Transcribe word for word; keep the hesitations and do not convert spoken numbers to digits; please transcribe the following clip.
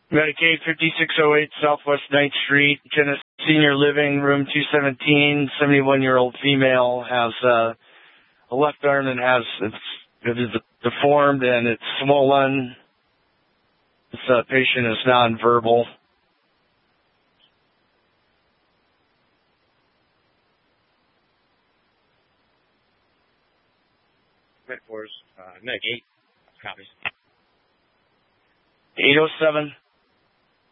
Medicaid fifty-six oh eight Southwest ninth Street, Genesis Senior Living, room two seventeen, seventy-one-year-old female, has uh, a left arm that has, it's, it is deformed and it's swollen. This uh, patient is nonverbal. Med force, uh, Medic eight, copies. eight oh seven